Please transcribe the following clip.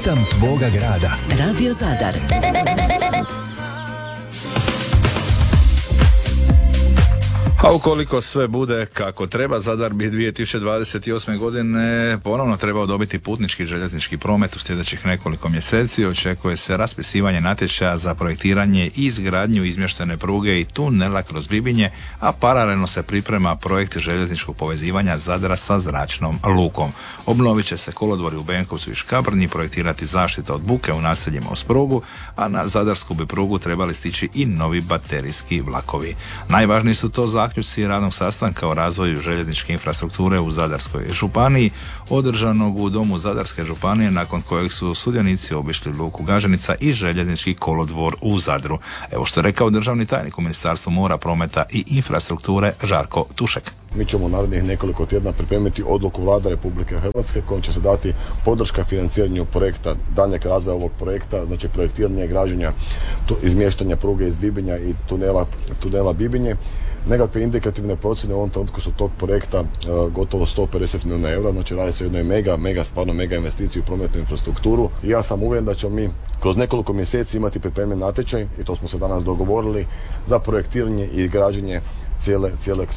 Ritam tvoga grada. Radio Zadar. A ukoliko sve bude kako treba, Zadar bi 2028. godine ponovno trebao dobiti putnički željeznički promet u sljedećih nekoliko mjeseci. Očekuje se raspisivanje natječaja za projektiranje i izgradnju izmještene pruge i tunela kroz Bibinje, a paralelno se priprema projekt željezničkog povezivanja Zadra sa zračnom lukom. Obnovit će se kolodvori u Benkovcu i Škabrnji, projektirati zaštita od buke u naseljima uz prugu, a na zadarsku bi prugu trebali stići i novi baterijski vlakovi. Najvažniji su to zaključci radnog sastanka o razvoju željezničke infrastrukture u Zadarskoj županiji, održanog u Domu Zadarske županije, nakon kojeg su sudionici obišli luku Gaženica i željeznički kolodvor u Zadru. Evo što je rekao državni tajnik u Ministarstvu mora, prometa i infrastrukture Žarko Tušek. Mi ćemo u narednih nekoliko tjedna pripremiti odluku Vlade Republike Hrvatske kojom će se dati podrška financiranju projekta, daljnjeg razvoja ovog projekta, znači projektiranje, građenja, izmještanja pruge iz Bibinja i tunela Bibinje. Nekakve indikativne procjene u ovom trenutku su tog projekta gotovo 150 milijuna eura, znači radi se o jednoj stvarno mega investiciju u prometnu infrastrukturu. I ja sam uvjeren da ćemo mi kroz nekoliko mjeseci imati pripremljen natječaj, i to smo se danas dogovorili, za projektiranje i građenje cijele